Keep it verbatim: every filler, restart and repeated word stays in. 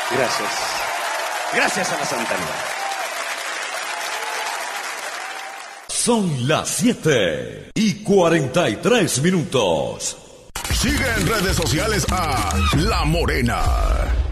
Gracias. Gracias a la Santanía. Son las siete y cuarenta y tres minutos. Sigue en redes sociales a La Morena.